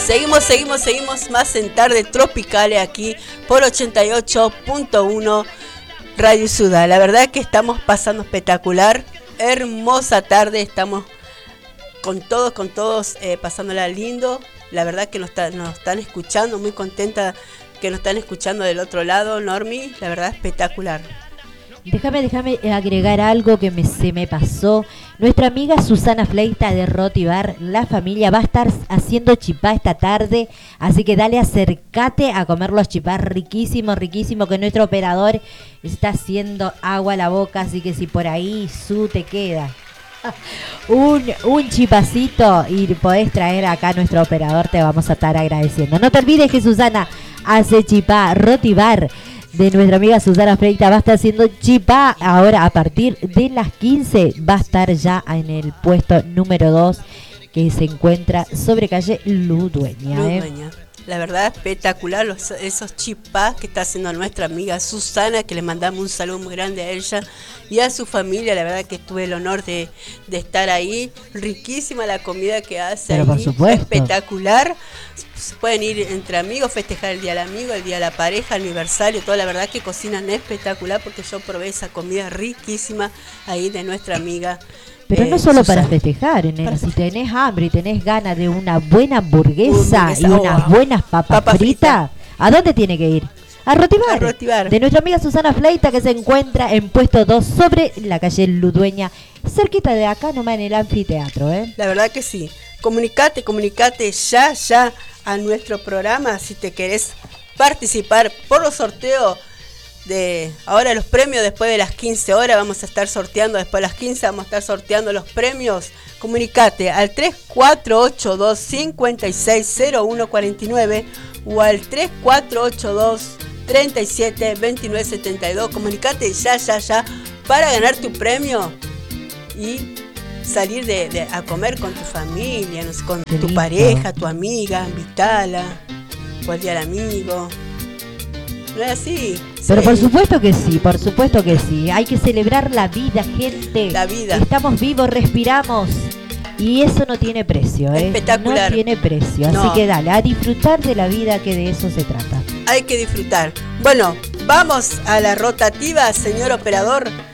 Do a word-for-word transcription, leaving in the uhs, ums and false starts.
Seguimos, seguimos, seguimos más en Tarde Tropicales aquí por ochenta y ocho punto uno Radio Ciudad. La verdad que estamos pasando espectacular, hermosa tarde, estamos con todos, con todos eh, pasándola lindo. La verdad que nos, está, nos están escuchando, muy contenta que nos están escuchando del otro lado, Normi, la verdad espectacular. Déjame, déjame agregar algo que me, se me pasó. Nuestra amiga Susana Fleita de Roti Bar, la familia va a estar haciendo chipá esta tarde, así que dale, acércate a comer los chipás riquísimos, riquísimos, que nuestro operador está haciendo agua a la boca, así que si por ahí su te queda un, un chipacito y podés traer acá a nuestro operador, te vamos a estar agradeciendo. No te olvides que Susana hace chipá, Roti Bar de nuestra amiga Susana Freita va a estar haciendo chipá ahora a partir de las quince, va a estar ya en el puesto número dos que se encuentra sobre calle Ludueña. Ludueña. ¿eh? La verdad espectacular los, esos chipás que está haciendo nuestra amiga Susana, que le mandamos un saludo muy grande a ella y a su familia. La verdad que tuve el honor de, de estar ahí, riquísima la comida que hace. Pero ahí, por supuesto, espectacular. Se pueden ir entre amigos, festejar el día del amigo, el día de la pareja, aniversario, todo. La verdad que cocinan espectacular, porque yo probé esa comida riquísima ahí de nuestra amiga. Pero eh, no solo Susana. para festejar, nena, Para si festejar. tenés hambre y tenés ganas de una buena hamburguesa, Hamburguesa, y unas oh, buenas papas papa fritas, ¿a dónde tiene que ir? A Roti Bar, A Roti Bar. de nuestra amiga Susana Fleita, que se encuentra en puesto dos sobre la calle Ludueña, cerquita de acá nomás en el anfiteatro, ¿eh? La verdad que sí. Comunicate, comunicate ya, ya a nuestro programa si te querés participar por los sorteos de ahora, los premios después de las quince horas. Vamos a estar sorteando después de las quince, vamos a estar sorteando los premios. Comunicate al tres cuatro ocho dos, cinco seis cero uno cuatro nueve o al tres cuatro ocho dos, tres siete, dos nueve siete dos. Comunicate ya, ya, ya para ganar tu premio y salir de, de a comer con tu familia, no sé, con Qué tu lindo. pareja, tu amiga, invitala, o al día del amigo. ¿No es así? Pero Sí. por supuesto que sí, por supuesto que sí. Hay que celebrar la vida, gente. La vida. Estamos vivos, respiramos. Y eso no tiene precio, ¿eh? Espectacular. No tiene precio. No. Así que dale, a disfrutar de la vida, que de eso se trata. Hay que disfrutar. Bueno, vamos a la rotativa, señor operador.